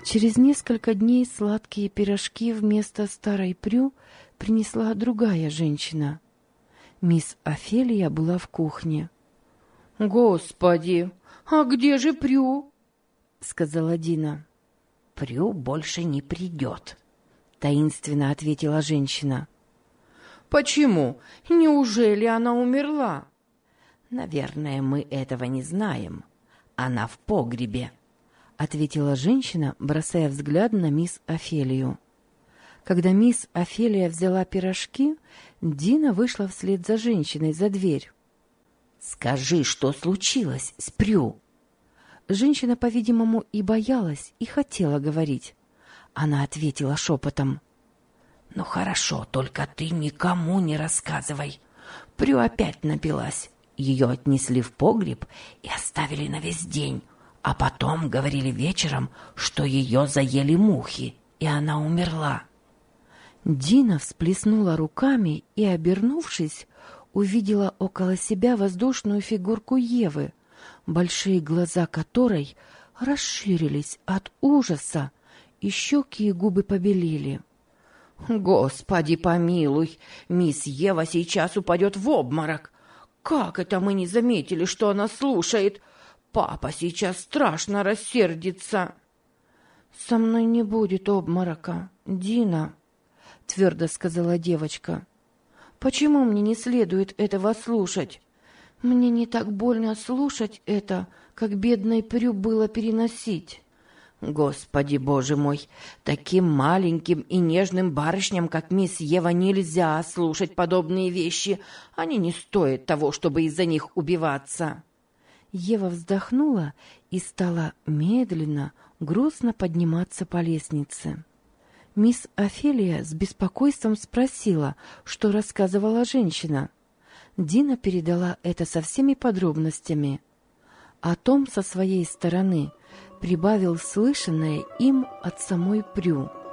Через несколько дней сладкие пирожки вместо старой Прю принесла другая женщина. Мисс Офелия была в кухне. «Господи, а где же Прю?» — сказала Дина. «Прю больше не придет», — таинственно ответила женщина. «Почему? Неужели она умерла?» «Наверное, мы этого не знаем. Она в погребе», — ответила женщина, бросая взгляд на мисс Офелию. Когда мисс Офелия взяла пирожки, Дина вышла вслед за женщиной за дверь. «Скажи, что случилось с Прю?» Женщина, по-видимому, и боялась, и хотела говорить. Она ответила шепотом. «Ну хорошо, только ты никому не рассказывай. Прю опять напилась. Ее отнесли в погреб и оставили на весь день, а потом говорили вечером, что ее заели мухи, и она умерла». Дина всплеснула руками и, обернувшись, увидела около себя воздушную фигурку Евы, большие глаза которой расширились от ужаса, и щеки и губы побелели. «Господи помилуй, мисс Ева сейчас упадет в обморок. Как это мы не заметили, что она слушает? Папа сейчас страшно рассердится». «Со мной не будет обморока, Дина», — твердо сказала девочка. «Почему мне не следует этого слушать? Мне не так больно слушать это, как бедной Прю было переносить». «Господи, Боже мой, таким маленьким и нежным барышням, как мисс Ева, нельзя слушать подобные вещи. Они не стоят того, чтобы из-за них убиваться». Ева вздохнула и стала медленно, грустно подниматься по лестнице. Мисс Офелия с беспокойством спросила, что рассказывала женщина. Дина передала это со всеми подробностями. А Том со своей стороны прибавил слышанное им от самой Прю.